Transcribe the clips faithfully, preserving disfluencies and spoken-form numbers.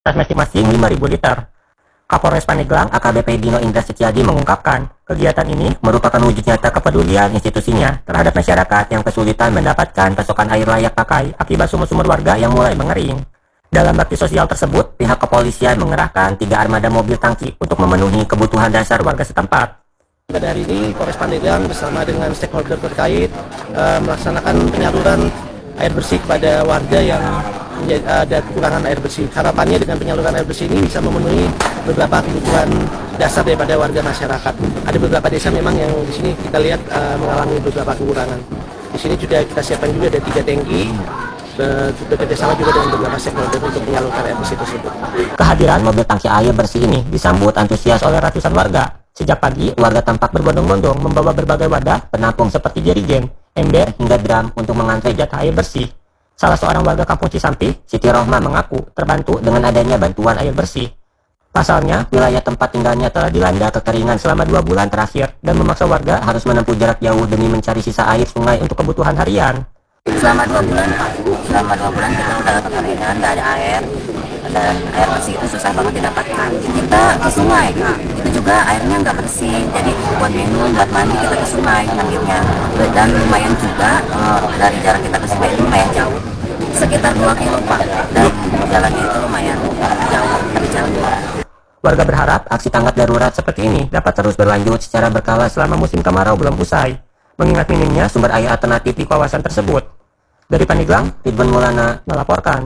masing-masing lima ribu liter. Kapolres Pandeglang A K B P Dino Indra Setiadi mengungkapkan, kegiatan ini merupakan wujud nyata kepedulian institusinya terhadap masyarakat yang kesulitan mendapatkan pasokan air layak pakai akibat sumur-sumur warga yang mulai mengering. Dalam bakti sosial tersebut, pihak kepolisian mengerahkan tiga armada mobil tangki untuk memenuhi kebutuhan dasar warga setempat. Pada hari ini, Polres Pandeglang bersama dengan stakeholder terkait uh, melaksanakan penyaluran air bersih kepada warga yang ada kekurangan air bersih. Harapannya dengan penyaluran air bersih ini bisa memenuhi beberapa kebutuhan dasar daripada warga masyarakat. Ada beberapa desa memang yang di sini kita lihat uh, mengalami beberapa kekurangan. Di sini juga kita siapkan juga ada tiga tangki, bekerjasama juga dengan beberapa stakeholder untuk menyalurkan air bersih tersebut. Kehadiran mobil tangki air bersih ini disambut antusias oleh ratusan warga. Sejak pagi, warga tampak berbondong-bondong membawa berbagai wadah penampung seperti jerigen, ember, hingga drum untuk mengantre jatah air bersih. Salah seorang warga kampung Cisampi, Siti Rohma, mengaku terbantu dengan adanya bantuan air bersih. Pasalnya, wilayah tempat tinggalnya telah dilanda kekeringan selama dua bulan terakhir dan memaksa warga harus menempuh jarak jauh demi mencari sisa air sungai untuk kebutuhan harian. Selama dua bulan, Pak. Selama dua bulan kita udah kekeringan, nggak ada air. Dan air bersih itu susah banget didapatkan. Kita ke sungai, itu juga airnya nggak bersih. Jadi buat minum, buat mandi kita ke sungai ngambilnya. Dan lumayan juga uh, dari jarak kita ke sungai itu lumayan jauh. Sekitar dua kilo, Pak. Dan jalannya itu lumayan jauh, tapi jauh. Warga berharap aksi tanggap darurat seperti ini dapat terus berlanjut secara berkala selama musim kemarau belum usai, mengingat minimnya sumber air alternatif di kawasan tersebut. Dari Pandeglang, Ridwan Maulana melaporkan.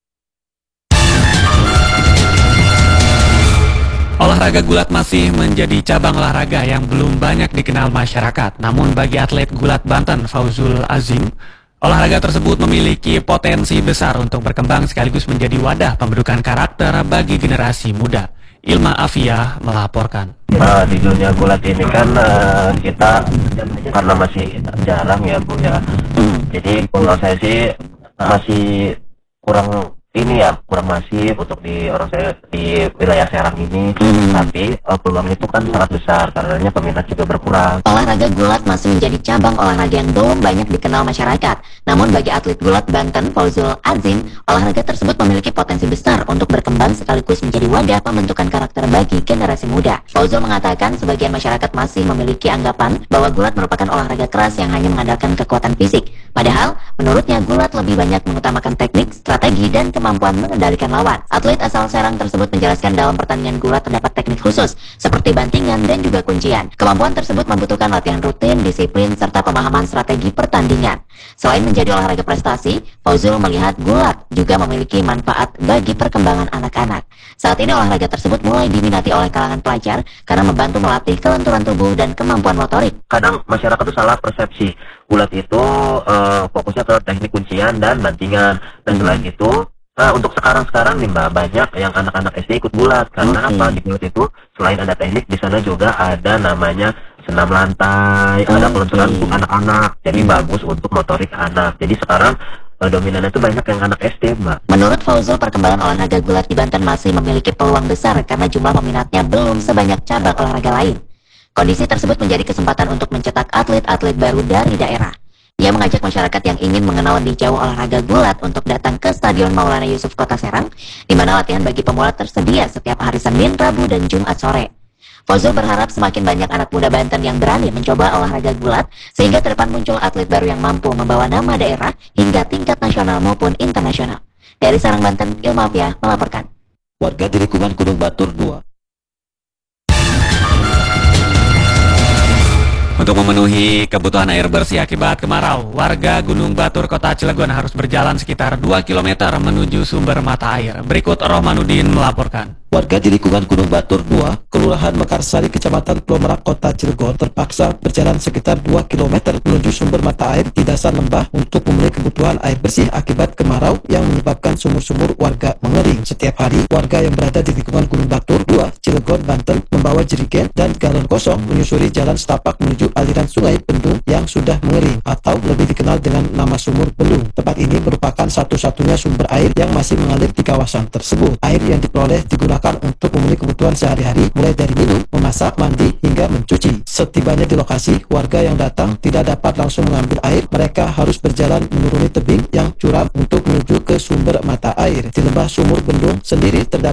Olahraga gulat masih menjadi cabang olahraga yang belum banyak dikenal masyarakat. Namun bagi atlet gulat Banten, Fauzul Azim, olahraga tersebut memiliki potensi besar untuk berkembang sekaligus menjadi wadah pembentukan karakter bagi generasi muda. Ilma Afia melaporkan. Nah, di dunia gulat ini kan uh, kita karena masih jarang ya Bu ya. Jadi menurut saya sih masih kurang ini ya, kurang masif untuk di orang saya di wilayah Serang ini. hmm. Tapi uh, peluang itu kan sangat besar karena peminat juga berkurang. Olahraga gulat masih menjadi cabang olahraga yang belum banyak dikenal masyarakat. Namun bagi atlet gulat Banten, Fauzul Azim, olahraga tersebut memiliki potensi besar untuk berkembang sekaligus menjadi wadah pembentukan karakter bagi generasi muda. Fauzul mengatakan sebagian masyarakat masih memiliki anggapan bahwa gulat merupakan olahraga keras yang hanya mengandalkan kekuatan fisik. Padahal, menurutnya gulat lebih banyak mengutamakan teknik, strategi, dan kemampuan mengendalikan lawan. Atlet asal Serang tersebut menjelaskan dalam pertandingan gulat terdapat teknik khusus, seperti bantingan dan juga kuncian. Kemampuan tersebut membutuhkan latihan rutin, disiplin, serta pemahaman strategi pertandingan. Selain menjadi olahraga prestasi, Fauzul melihat gulat juga memiliki manfaat bagi perkembangan anak-anak. Saat ini olahraga tersebut mulai diminati oleh kalangan pelajar karena membantu melatih kelenturan tubuh dan kemampuan motorik. Kadang masyarakat itu salah persepsi. Gulat itu uh, fokusnya ke teknik kuncian dan bantingan. Dan selain itu, nah untuk sekarang-sekarang nih Mbak, banyak yang anak-anak S D ikut gulat. Karena okay. apa? Di gulat itu selain ada teknik, di sana juga ada namanya senam lantai, okay. ada peluncuran untuk anak-anak. Jadi hmm. bagus untuk motorik anak. Jadi sekarang dominannya itu banyak yang anak S D, Mbak. Menurut Fauzul, perkembangan olahraga gulat di Banten masih memiliki peluang besar karena jumlah peminatnya belum sebanyak cabang olahraga lain. Kondisi tersebut menjadi kesempatan untuk mencetak atlet-atlet baru dari daerah. Ia mengajak masyarakat yang ingin mengenal lebih jauh olahraga gulat untuk datang ke Stadion Maulana Yusuf Kota Serang, di mana latihan bagi pemula tersedia setiap hari Senin, Rabu, dan Jumat sore. Fauzul berharap semakin banyak anak muda Banten yang berani mencoba olahraga gulat, sehingga ke depan muncul atlet baru yang mampu membawa nama daerah hingga tingkat nasional maupun internasional. Dari Serang, Banten, Ilma Afia melaporkan. Warga di lingkungan Gunung Batur dua. Untuk memenuhi kebutuhan air bersih akibat kemarau, warga Gunung Batur, Kota Cilegon harus berjalan sekitar dua kilometer menuju sumber mata air. Berikut Rohmanuddin melaporkan. Warga di lingkungan Gunung Batur dua, Kelurahan Mekarsari, Kecamatan Pulau Kota Cilegon terpaksa berjalan sekitar dua kilometer menuju sumber mata air di dasar lembah untuk memenuhi kebutuhan air bersih akibat kemarau yang menyebabkan sumur-sumur warga mengering. Setiap hari, warga yang berada di lingkungan Gunung Batur dua, Cilegon, Banten membawa jerigen dan galon kosong menyusuri jalan setapak menuju aliran sungai Bendung yang sudah mengering atau lebih dikenal dengan nama sumur Belung. Tempat ini merupakan satu-satunya sumber air yang masih mengalir di kawasan tersebut. Air yang diperoleh digunakan untuk memenuhi kebutuhan sehari-hari, mulai dari minum, memasak, mandi, hingga mencuci. Setibanya di lokasi, warga yang datang tidak dapat langsung mengambil air. Mereka harus berjalan menuruni tebing yang curam untuk menuju ke sumber mata air. Di lembah Sumur Bendung sendiri terdapat